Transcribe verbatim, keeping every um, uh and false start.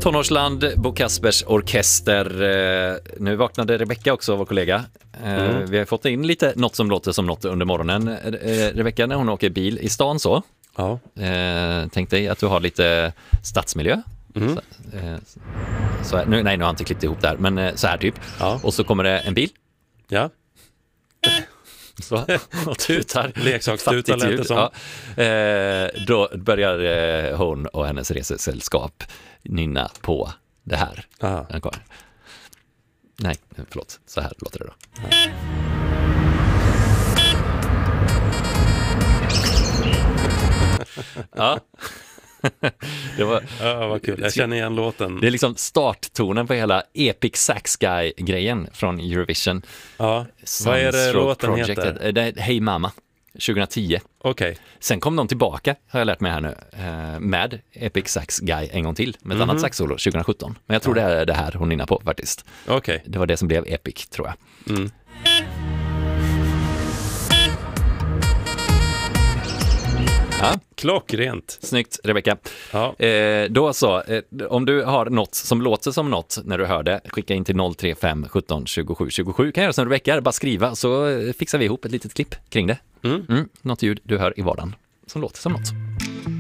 Tonårsland, Bo Kaspers orkester. Nu vaknade Rebecca också, vår kollega. Mm. Vi har fått in lite något som låter som något under morgonen. Rebecca, när hon åker bil i stan så. Ja. Tänk dig att du har lite stadsmiljö. Mm. Så, så här, nu, nej, nu har jag inte klippt ihop där, men så här typ. Ja. Och så kommer det en bil. Ja. Så, och tutar. Leksakstutar lät det som. Ja. Eh, då börjar eh, hon och hennes resesällskap nynna på det här. Aha. Nej, förlåt. Så här låter det då. Ja. Det var, ja, vad kul. Jag känner igen låten. Det är liksom starttonen på hela Epic Sax Guy-grejen från Eurovision. Ja. Vad är det låten Project. heter? Det är Hey Mama, tjugohundratio. Okej. Okay. Sen kom de tillbaka, har jag lärt mig här nu, med Epic Sax Guy en gång till, med ett mm-hmm. annat saxsolo tjugosjutton. Men jag tror ja. det är det här hon nynnar på faktiskt. Okej. Okay. Det var det som blev Epic, tror jag. Mm. Ja. Klockrent. Snyggt, Rebecca. Ja. Eh, då så, eh, om du har något som låter som något när du hör det, skicka in till noll tre fem sjutton tjugosju tjugosju. Kan jag göra som Rebecca, bara skriva så fixar vi ihop ett litet klipp kring det. Mm. Mm, något ljud du hör i vardagen som låter som något.